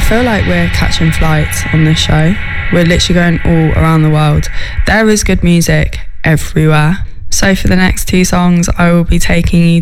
feel like we're catching flights on this show. We're literally going all around the world. There is good music everywhere. So for the next two songs, I will be taking you